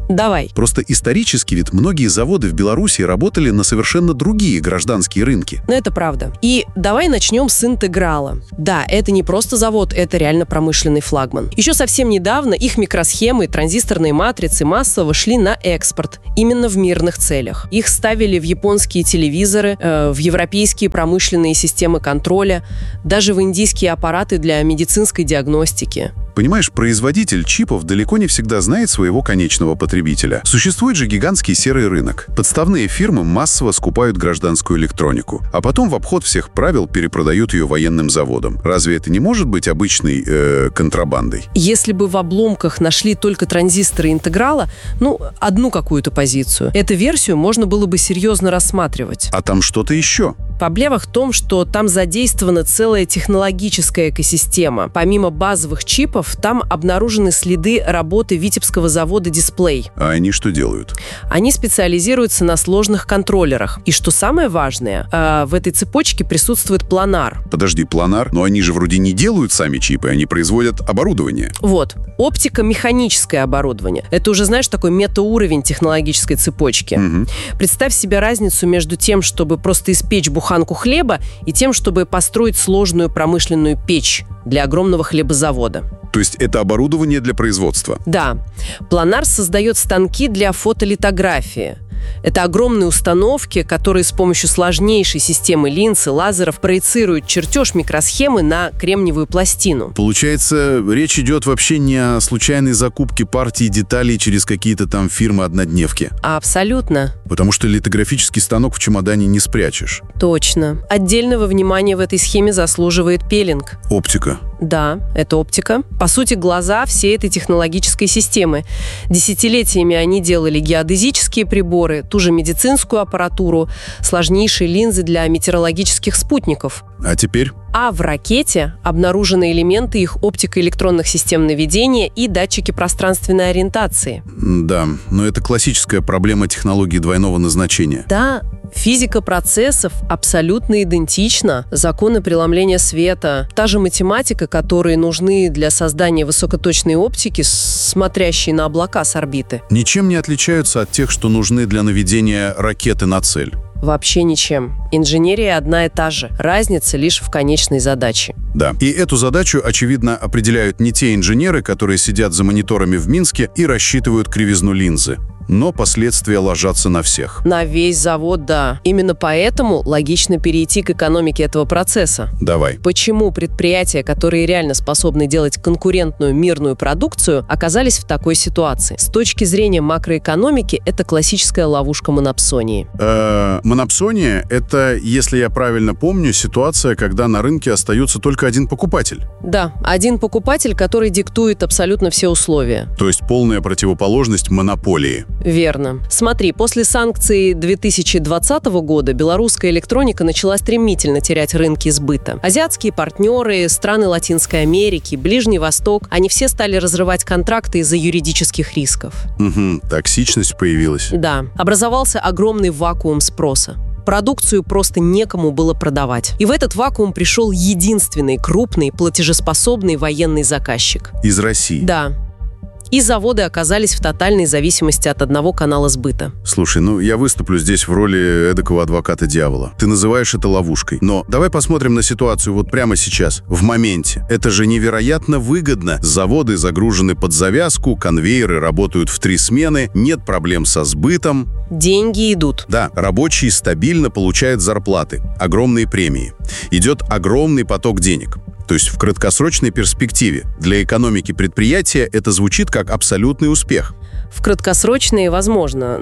Давай. Просто исторически ведь многие заводы в Беларуси работали на совершенно другие гражданские рынки. Ну, это правда. И давай начнем с «Интеграла». Да, это не просто завод, это реально промышленный флагман. Еще совсем недавно их микросхемы, транзисторные матрицы массово шли на экспорт, именно в мирных целях. Их ставили в японские телевизоры, э, в европейские промышленные системы контроля, даже в индийские аппараты для медицинской диагностики. Понимаешь, производитель чипов далеко не всегда знает своего конечного потребителя. Существует же гигантский серый рынок. Подставные фирмы массово скупают гражданскую электронику, а потом в обход всех правил перепродают ее военным заводам. Разве это не может быть обычной э, контрабандой? Если бы в обломках нашли только транзисторы «Интеграла», ну, одну какую-то позицию, эту версию можно было бы серьезно рассматривать. А там что-то еще? Проблема в том, что там задействована целая технологическая экосистема. Помимо базовых чипов, там обнаружены следы работы Витебского завода «Дисплей». А они что делают? Они специализируются на сложных контроллерах. И что самое важное, э, в этой цепочке присутствует планар. Подожди, планар? Но они же вроде не делают сами чипы, они производят оборудование. Вот. Оптико-механическое оборудование. Это уже, знаешь, такой метауровень технологической цепочки. Угу. Представь себе разницу между тем, чтобы просто испечь буханку хлеба, и тем, чтобы построить сложную промышленную печь для огромного хлебозавода. То есть это оборудование для производства? Да. Планар создает станки для фотолитографии. Это огромные установки, которые с помощью сложнейшей системы линз и лазеров проецируют чертеж микросхемы на кремниевую пластину. Получается, речь идет вообще не о случайной закупке партии деталей через какие-то там фирмы-однодневки? Абсолютно. Потому что литографический станок в чемодане не спрячешь. Точно. Отдельного внимания в этой схеме заслуживает пилинг. Оптика. Да, это оптика. По сути, глаза всей этой технологической системы. Десятилетиями они делали геодезические приборы, ту же медицинскую аппаратуру, сложнейшие линзы для метеорологических спутников. А теперь? А в ракете обнаружены элементы их оптико-электронных систем наведения и датчики пространственной ориентации. Да, но это классическая проблема технологии двойного назначения. Да, физика процессов абсолютно идентична. Законы преломления света, та же математика, которые нужны для создания высокоточной оптики, смотрящей на облака с орбиты. Ничем не отличаются от тех, что нужны для наведения ракеты на цель. Вообще ничем. Инженерия одна и та же. Разница лишь в конечной задаче. Да. И эту задачу, очевидно, определяют не те инженеры, которые сидят за мониторами в Минске и рассчитывают кривизну линзы. Но последствия ложатся на всех. На весь завод, да. Именно поэтому логично перейти к экономике этого процесса. Давай. Почему предприятия, которые реально способны делать конкурентную мирную продукцию, оказались в такой ситуации? С точки зрения макроэкономики, это классическая ловушка монопсонии. Э-э, монопсония – это, если я правильно помню, ситуация, когда на рынке остается только один покупатель. Да, один покупатель, который диктует абсолютно все условия. То есть полная противоположность монополии. Верно. Смотри, после санкций две тысячи двадцатого года белорусская электроника начала стремительно терять рынки сбыта. Азиатские партнеры, страны Латинской Америки, Ближний Восток, они все стали разрывать контракты из-за юридических рисков. Угу, токсичность появилась. Да. Образовался огромный вакуум спроса. Продукцию просто некому было продавать. И в этот вакуум пришел единственный крупный платежеспособный военный заказчик. Из России? Да. И заводы оказались в тотальной зависимости от одного канала сбыта. Слушай, ну я выступлю здесь в роли эдакого адвоката дьявола. Ты называешь это ловушкой. Но давай посмотрим на ситуацию вот прямо сейчас, в моменте. Это же невероятно выгодно. Заводы загружены под завязку, конвейеры работают в три смены, нет проблем со сбытом. Деньги идут. Да, рабочие стабильно получают зарплаты, огромные премии. Идет огромный поток денег. То есть в краткосрочной перспективе для экономики предприятия это звучит как абсолютный успех. В краткосрочные возможно,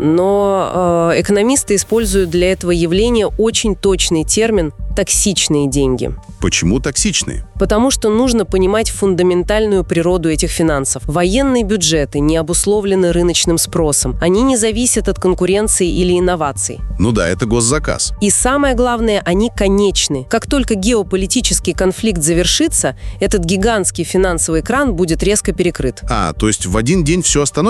но э, экономисты используют для этого явления очень точный термин «токсичные деньги». Почему токсичные? Потому что нужно понимать фундаментальную природу этих финансов. Военные бюджеты не обусловлены рыночным спросом. Они не зависят от конкуренции или инноваций. Ну да, это госзаказ. И самое главное, они конечны. Как только геополитический конфликт завершится, этот гигантский финансовый кран будет резко перекрыт. А, то есть в один день все остановится? Да.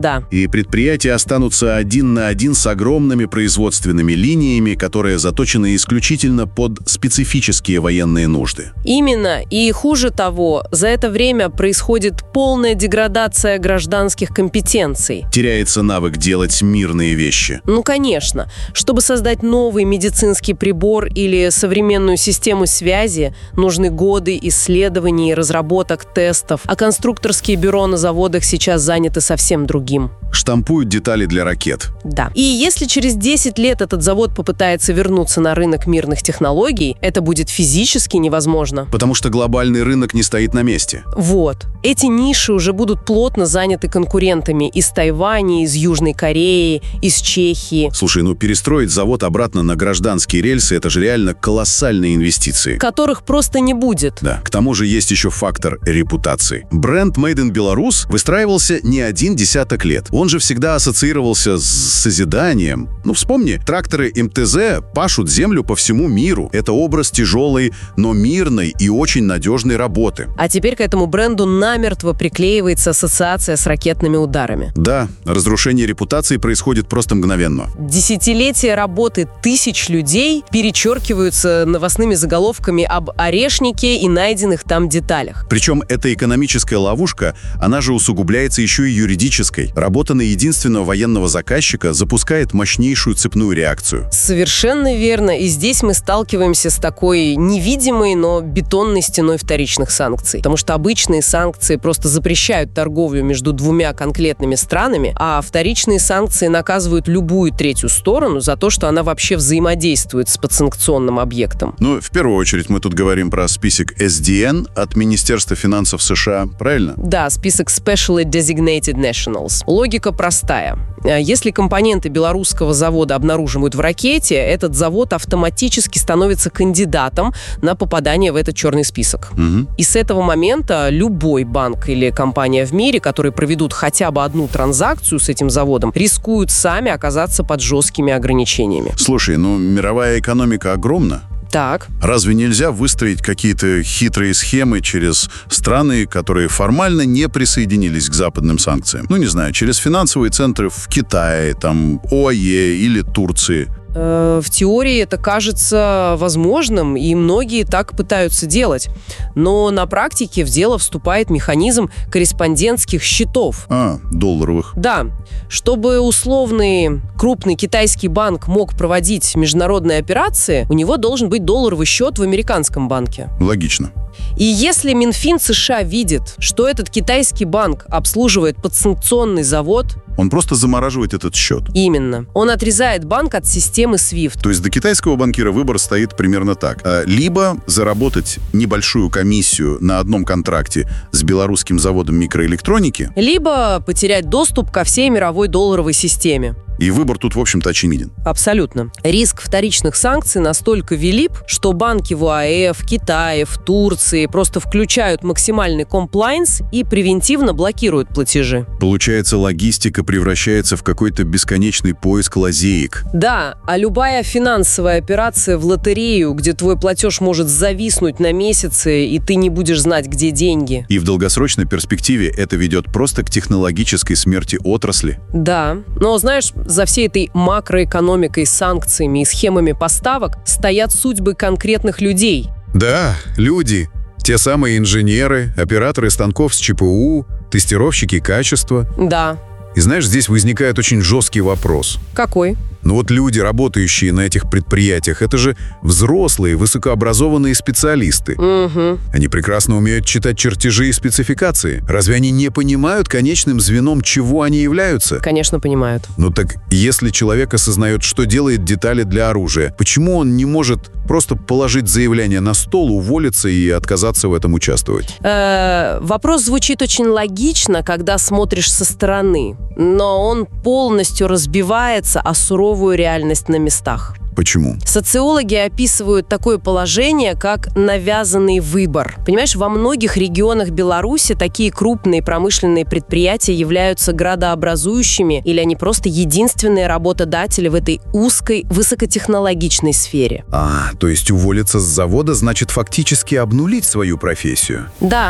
Да. И предприятия останутся один на один с огромными производственными линиями, которые заточены исключительно под специфические военные нужды. Именно. И хуже того, за это время происходит полная деградация гражданских компетенций. Теряется навык делать мирные вещи. Ну, конечно. Чтобы создать новый медицинский прибор или современную систему связи, нужны годы исследований, разработок, тестов. А конструкторские бюро на заводах сейчас заняты совсем другим. Штампуют детали для ракет. Да. И если через десять лет этот завод попытается вернуться на рынок мирных технологий, это будет физически невозможно. Потому что глобальный рынок не стоит на месте. Вот. Эти ниши уже будут плотно заняты конкурентами из Тайваня, из Южной Кореи, из Чехии. Слушай, ну перестроить завод обратно на гражданские рельсы – это же реально колоссальные инвестиции. Которых просто не будет. Да. К тому же есть еще фактор репутации. Бренд Made in Belarus выстраивался не один десяток лет. Он же всегда ассоциировался с созиданием. Ну, вспомни, тракторы эм тэ зэ пашут землю по всему миру. Это образ тяжелой, но мирной и очень надежной работы. А теперь к этому бренду намертво приклеивается ассоциация с ракетными ударами. Да, разрушение репутации происходит просто мгновенно. Десятилетия работы тысяч людей перечеркиваются новостными заголовками об орешнике и найденных там деталях. Причем эта экономическая ловушка, она же усугубляется еще и юридической. Работа на единственного военного заказчика запускает мощнейшую цепную реакцию. Совершенно верно. И здесь мы сталкиваемся с такой невидимой, но бетонной стеной вторичных санкций. Потому что обычные санкции просто запрещают торговлю между двумя конкретными странами, а вторичные санкции наказывают любую третью сторону за то, что она вообще взаимодействует с подсанкционным объектом. Ну, в первую очередь мы тут говорим про список эс ди эн от Министерства финансов США, правильно? Да, список Specially Designated Nationals. Логика простая. Если компоненты белорусского завода обнаруживают в ракете, этот завод автоматически становится кандидатом на попадание в этот черный список. Угу. И с этого момента любой банк или компания в мире, которые проведут хотя бы одну транзакцию с этим заводом, рискуют сами оказаться под жесткими ограничениями. Слушай, ну мировая экономика огромна. Так. Разве нельзя выстроить какие-то хитрые схемы через страны, которые формально не присоединились к западным санкциям? Ну, не знаю, через финансовые центры в Китае, там, ОАЕ или Турции. В теории это кажется возможным, и многие так пытаются делать. Но на практике в дело вступает механизм корреспондентских счетов. А, долларовых. Да. Чтобы условный крупный китайский банк мог проводить международные операции, у него должен быть долларовый счет в американском банке. Логично. И если Минфин США видит, что этот китайский банк обслуживает подсанкционный завод, он просто замораживает этот счет. Именно. Он отрезает банк от системы свифт. То есть для китайского банкира выбор стоит примерно так. Либо заработать небольшую комиссию на одном контракте с белорусским заводом микроэлектроники, либо потерять доступ ко всей мировой долларовой системе. И выбор тут, в общем-то, очевиден. Абсолютно. Риск вторичных санкций настолько велик, что банки в ОАЭ, в Китае, в Турции просто включают максимальный комплайнс и превентивно блокируют платежи. Получается, логистика превращается в какой-то бесконечный поиск лазеек. Да, а любая финансовая операция в лотерею, где твой платеж может зависнуть на месяцы, и ты не будешь знать, где деньги. И в долгосрочной перспективе это ведет просто к технологической смерти отрасли. Да, но знаешь, за всей этой макроэкономикой, санкциями и схемами поставок стоят судьбы конкретных людей. Да, люди. Те самые инженеры, операторы станков с ЧПУ, тестировщики качества. Да. И знаешь, здесь возникает очень жесткий вопрос. Какой? Ну вот люди, работающие на этих предприятиях, это же взрослые, высокообразованные специалисты. Угу. Они прекрасно умеют читать чертежи и спецификации. Разве они не понимают конечным звеном, чего они являются? Конечно, понимают. Ну так, если человек осознает, что делает детали для оружия, почему он не может просто положить заявление на стол, уволиться и отказаться в этом участвовать? Э-э, вопрос звучит очень логично, когда смотришь со стороны, но он полностью разбивается о суровую реальность на местах. Почему? Социологи описывают такое положение, как навязанный выбор. Понимаешь, во многих регионах Беларуси такие крупные промышленные предприятия являются градообразующими, или они просто единственные работодатели в этой узкой, высокотехнологичной сфере. А, то есть уволиться с завода значит фактически обнулить свою профессию? Да.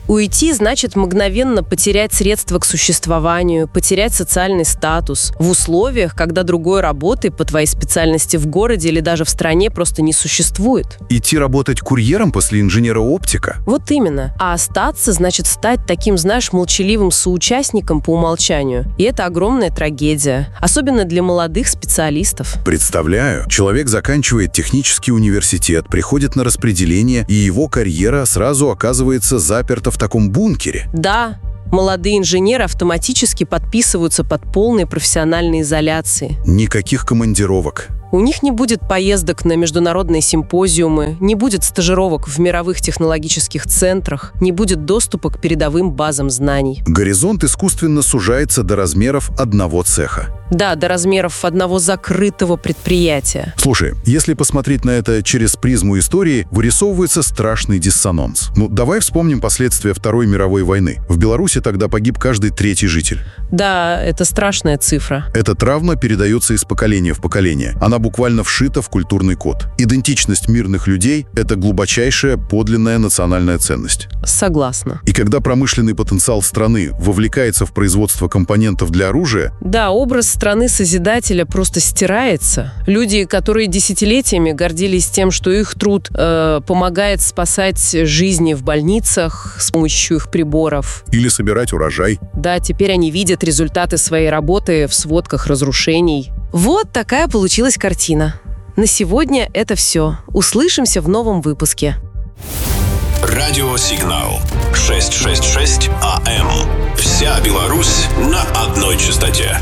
Уйти значит мгновенно потерять средства к существованию, потерять социальный статус в условиях, когда другой работы по твоей специальности в городе или даже в стране просто не существует. Идти работать курьером после инженера-оптика? Вот именно. А остаться значит стать таким, знаешь, молчаливым соучастником по умолчанию. И это огромная трагедия. Особенно для молодых специалистов. Представляю. Человек заканчивает технический университет, приходит на распределение, и его карьера сразу оказывается заперта в таком бункере. Да. Молодые инженеры автоматически подписываются под полной профессиональной изоляцией. Никаких командировок. У них не будет поездок на международные симпозиумы, не будет стажировок в мировых технологических центрах, не будет доступа к передовым базам знаний. Горизонт искусственно сужается до размеров одного цеха. Да, до размеров одного закрытого предприятия. Слушай, если посмотреть на это через призму истории, вырисовывается страшный диссонанс. Ну, давай вспомним последствия Второй мировой войны. В Беларуси тогда погиб каждый третий житель. Да, это страшная цифра. Эта травма передается из поколения в поколение. Она буквально вшита в культурный код. Идентичность мирных людей – это глубочайшая подлинная национальная ценность. Согласна. И когда промышленный потенциал страны вовлекается в производство компонентов для оружия… Да, образ страны-созидателя просто стирается. Люди, которые десятилетиями гордились тем, что их труд э, помогает спасать жизни в больницах с помощью их приборов. Или собирать урожай. Да, теперь они видят результаты своей работы в сводках разрушений. Вот такая получилась картина. На сегодня это все. Услышимся в новом выпуске. Радиосигнал шестьсот шестьдесят шесть АМ. Вся Беларусь на одной частоте.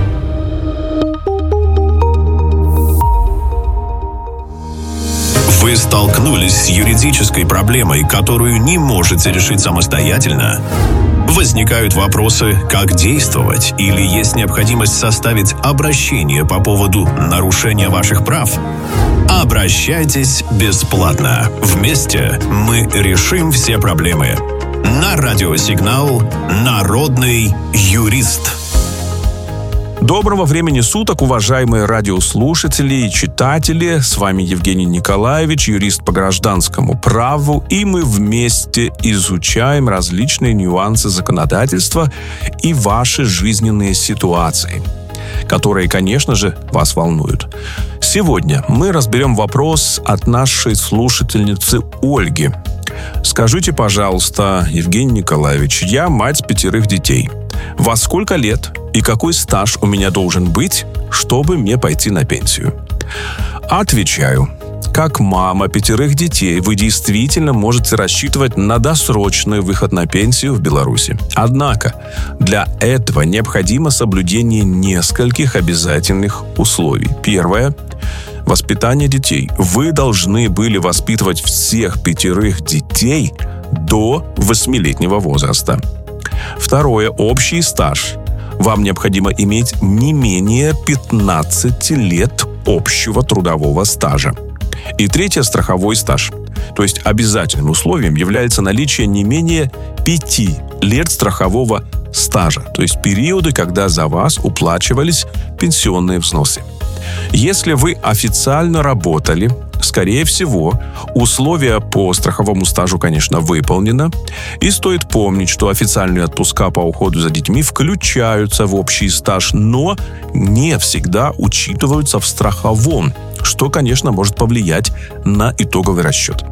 Вы столкнулись с юридической проблемой, которую не можете решить самостоятельно? Возникают вопросы, как действовать, или есть необходимость составить обращение по поводу нарушения ваших прав? Обращайтесь бесплатно. Вместе мы решим все проблемы. На радиосигнал «Народный юрист». Доброго времени суток, уважаемые радиослушатели и читатели. С вами Евгений Николаевич, юрист по гражданскому праву, и мы вместе изучаем различные нюансы законодательства и ваши жизненные ситуации, которые, конечно же, вас волнуют. Сегодня мы разберем вопрос от нашей слушательницы Ольги. Скажите, пожалуйста, Евгений Николаевич, я мать пятерых детей. Во сколько лет и какой стаж у меня должен быть, чтобы мне пойти на пенсию? Отвечаю. Как мама пятерых детей, вы действительно можете рассчитывать на досрочный выход на пенсию в Беларуси. Однако, для этого необходимо соблюдение нескольких обязательных условий. Первое. Воспитание детей. Вы должны были воспитывать всех пятерых детей до восьмилетнего возраста. Второе. Общий стаж. Вам необходимо иметь не менее пятнадцати лет общего трудового стажа. И третье. Страховой стаж. То есть обязательным условием является наличие не менее пяти лет страхового стажа. То есть периоды, когда за вас уплачивались пенсионные взносы. Если вы официально работали, скорее всего, условия по страховому стажу, конечно, выполнено. И стоит помнить, что официальные отпуска по уходу за детьми включаются в общий стаж, но не всегда учитываются в страховом, что, конечно, может повлиять на итоговый расчет.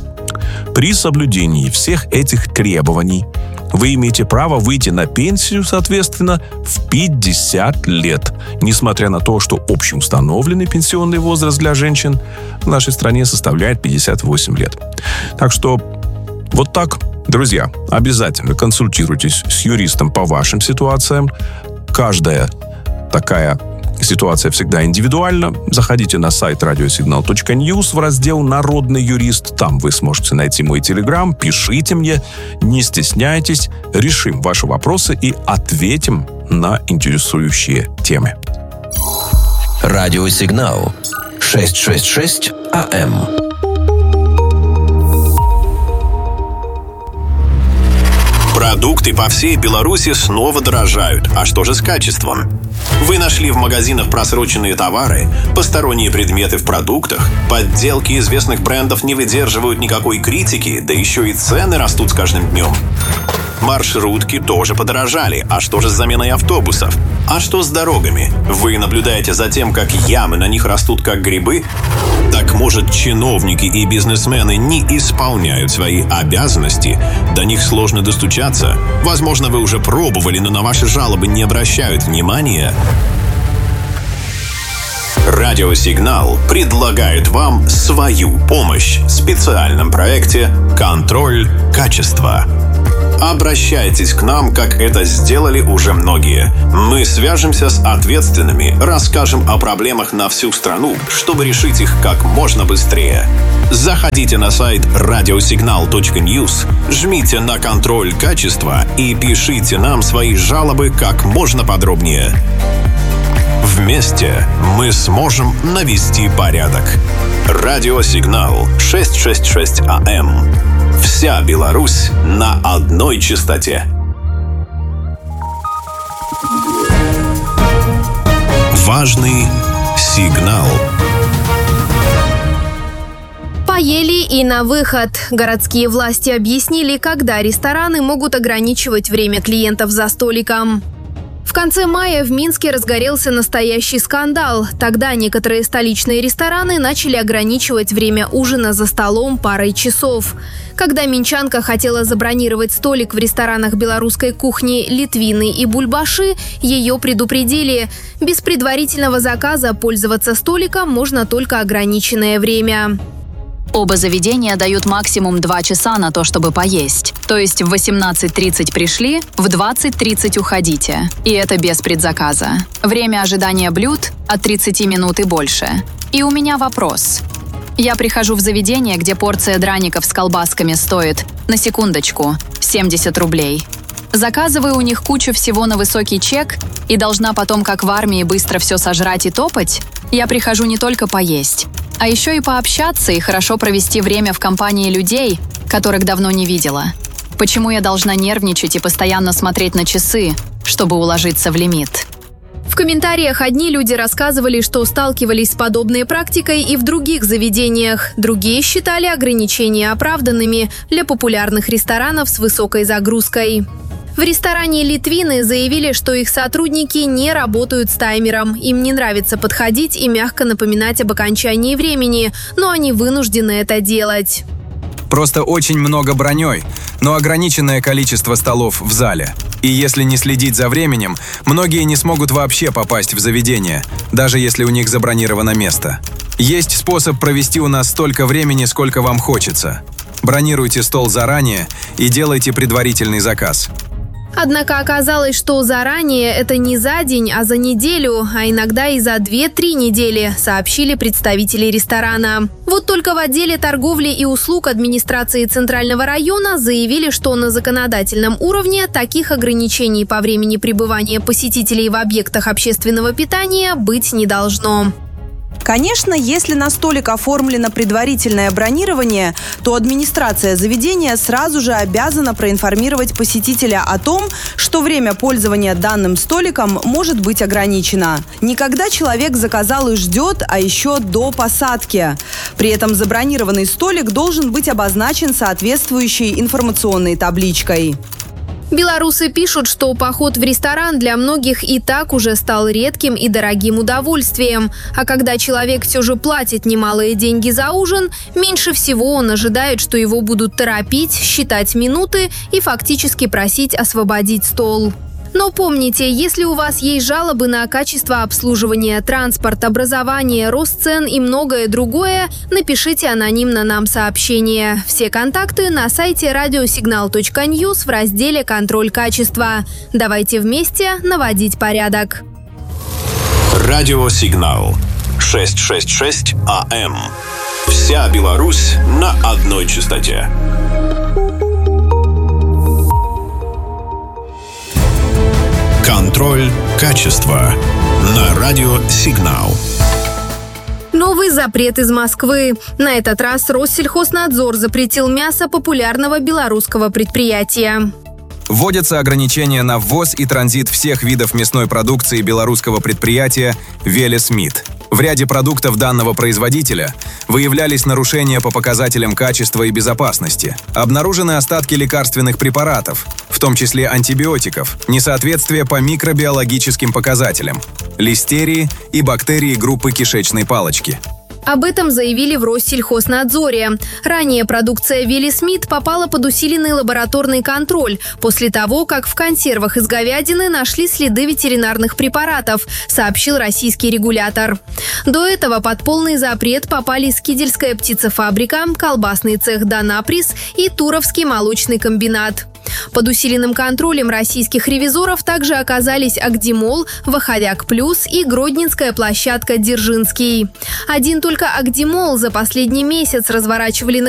При соблюдении всех этих требований вы имеете право выйти на пенсию, соответственно, в пятьдесят лет, несмотря на то, что общеустановленный пенсионный возраст для женщин в нашей стране составляет пятьдесят восемь лет. Так что вот так, друзья, обязательно консультируйтесь с юристом по вашим ситуациям. Каждая такая ситуация всегда индивидуальна. Заходите на сайт радиосигнал точка ньюс в раздел «Народный юрист». Там вы сможете найти мой телеграм. Пишите мне, не стесняйтесь. Решим ваши вопросы и ответим на интересующие темы. Радиосигнал шестьсот шестьдесят шесть АМ. Продукт Продукты по всей Беларуси снова дорожают. А что же с качеством? Вы нашли в магазинах просроченные товары, посторонние предметы в продуктах, подделки известных брендов не выдерживают никакой критики, да еще и цены растут с каждым днем. Маршрутки тоже подорожали. А что же с заменой автобусов? А что с дорогами? Вы наблюдаете за тем, как ямы на них растут как грибы? Так может, чиновники и бизнесмены не исполняют свои обязанности? До них сложно достучаться? Возможно, вы уже пробовали, но на ваши жалобы не обращают внимания? Радиосигнал предлагает вам свою помощь в специальном проекте «Контроль качества». Обращайтесь к нам, как это сделали уже многие. Мы свяжемся с ответственными, расскажем о проблемах на всю страну, чтобы решить их как можно быстрее. Заходите на сайт радиосигнал точка ньюс, жмите на «Контроль качества» и пишите нам свои жалобы как можно подробнее. Вместе мы сможем навести порядок. Радиосигнал шестьсот шестьдесят шесть АМ. Вся Беларусь на одной частоте. Важный сигнал. Поели и на выход. Городские власти объяснили, когда рестораны могут ограничивать время клиентов за столиком. В конце мая в Минске разгорелся настоящий скандал. Тогда некоторые столичные рестораны начали ограничивать время ужина за столом парой часов. Когда минчанка хотела забронировать столик в ресторанах белорусской кухни «Литвины» и «Бульбаши», ее предупредили. Без предварительного заказа пользоваться столиком можно только ограниченное время. Оба заведения дают максимум два часа на то, чтобы поесть. То есть в восемнадцать тридцать пришли, в двадцать тридцать уходите. И это без предзаказа. Время ожидания блюд от тридцати минут и больше. И у меня вопрос. Я прихожу в заведение, где порция драников с колбасками стоит, на секундочку, семьдесят рублей. Заказываю у них кучу всего на высокий чек и должна потом, как в армии, быстро все сожрать и топать? Я прихожу не только поесть, а еще и пообщаться и хорошо провести время в компании людей, которых давно не видела. Почему я должна нервничать и постоянно смотреть на часы, чтобы уложиться в лимит? В комментариях одни люди рассказывали, что сталкивались с подобной практикой и в других заведениях. Другие считали ограничения оправданными для популярных ресторанов с высокой загрузкой. В ресторане «Литвины» заявили, что их сотрудники не работают с таймером. Им не нравится подходить и мягко напоминать об окончании времени, но они вынуждены это делать. Просто очень много броней, но ограниченное количество столов в зале. И если не следить за временем, многие не смогут вообще попасть в заведение, даже если у них забронировано место. Есть способ провести у нас столько времени, сколько вам хочется. Бронируйте стол заранее и делайте предварительный заказ. Однако оказалось, что заранее это не за день, а за неделю, а иногда и за две-три недели, сообщили представители ресторана. Вот только в отделе торговли и услуг администрации Центрального района заявили, что на законодательном уровне таких ограничений по времени пребывания посетителей в объектах общественного питания быть не должно. Конечно, если на столик оформлено предварительное бронирование, то администрация заведения сразу же обязана проинформировать посетителя о том, что время пользования данным столиком может быть ограничено. Не когда человек заказал и ждет, а еще до посадки. При этом забронированный столик должен быть обозначен соответствующей информационной табличкой. Белорусы пишут, что поход в ресторан для многих и так уже стал редким и дорогим удовольствием. А когда человек все же платит немалые деньги за ужин, меньше всего он ожидает, что его будут торопить, считать минуты и фактически просить освободить стол. Но помните, если у вас есть жалобы на качество обслуживания, транспорт, образование, рост цен и многое другое, напишите анонимно нам сообщение. Все контакты на сайте радиосигнал точка ньюс в разделе «Контроль качества». Давайте вместе наводить порядок. Радиосигнал шестьсот шестьдесят шесть АМ. Вся Беларусь на одной частоте. Контроль качества на радиосигнал. Новый запрет из Москвы. На этот раз Россельхознадзор запретил мясо популярного белорусского предприятия. Вводятся ограничения на ввоз и транзит всех видов мясной продукции белорусского предприятия «Велесмит». В ряде продуктов данного производителя выявлялись нарушения по показателям качества и безопасности. Обнаружены остатки лекарственных препаратов, в том числе антибиотиков, несоответствие по микробиологическим показателям, листерии и бактерии группы кишечной палочки. Об этом заявили в Россельхознадзоре. Ранее продукция «Велесмит» попала под усиленный лабораторный контроль после того, как в консервах из говядины нашли следы ветеринарных препаратов, сообщил российский регулятор. До этого под полный запрет попали Скидельская птицефабрика, колбасный цех «Данаприс» и Туровский молочный комбинат. Под усиленным контролем российских ревизоров также оказались Агдимол, Ваховяк Плюс и гродненская площадка Дзержинский. Один только Агдимол за последний месяц разворачивали на